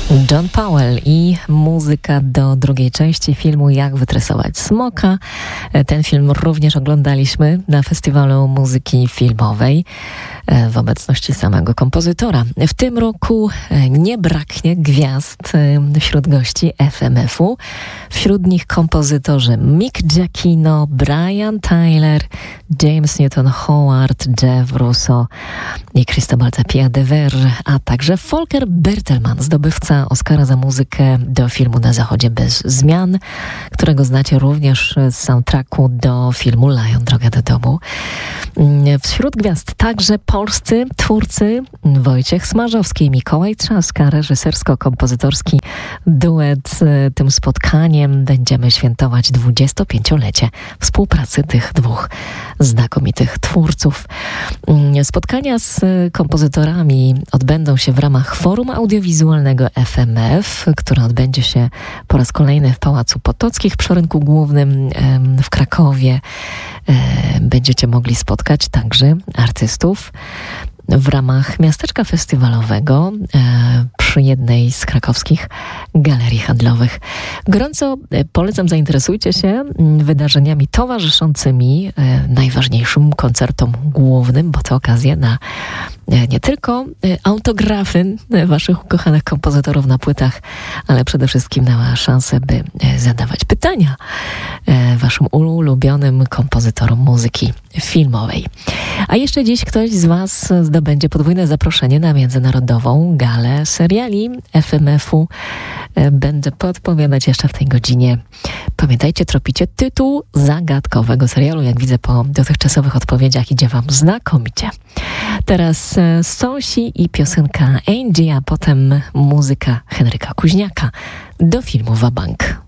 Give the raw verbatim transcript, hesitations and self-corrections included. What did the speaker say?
John Powell i muzyka do drugiej części filmu Jak wytresować smoka. Ten film również oglądaliśmy na Festiwalu Muzyki Filmowej w obecności samego kompozytora. W tym roku nie braknie gwiazd wśród gości F M F-u. Wśród nich kompozytorzy Mick Giacchino, Brian Tyler, James Newton Howard, Jeff Russo i Cristobal Tapia de Verge, a także Volker Bertelmann, zdobywca Oscara za muzykę do filmu Na zachodzie bez zmian, którego znacie również z soundtracku do filmu Lion, droga do domu. Wśród gwiazd także polscy twórcy Wojciech Smarzowski i Mikołaj Trzaska, reżysersko-kompozytorski duet. Tym spotkaniem będziemy świętować dwudziestopięciolecie współpracy tych dwóch znakomitych twórców. Spotkania z kompozytorami odbędą się w ramach Forum Audiowizualnego F M F, które odbędzie się po raz kolejny w Pałacu Potockich przy Rynku Głównym w Krakowie. Będziecie mogli spotkać także artystów w ramach miasteczka festiwalowego przy jednej z krakowskich galerii handlowych. Gorąco polecam, zainteresujcie się wydarzeniami towarzyszącymi najważniejszym koncertom głównym, bo to okazja na nie tylko autografy waszych ukochanych kompozytorów na płytach, ale przede wszystkim na szansę, by zadawać pytania waszym ulubionym kompozytorom muzyki filmowej. A jeszcze dziś ktoś z was zdobędzie podwójne zaproszenie na międzynarodową galę seriali F M F-u. Będę podpowiadać jeszcze w tej godzinie. Pamiętajcie, tropicie tytuł zagadkowego serialu. Jak widzę po dotychczasowych odpowiedziach, idzie wam znakomicie. Teraz Sąsi i piosenka Angie, a potem muzyka Henryka Kuźniaka do filmu Wabank.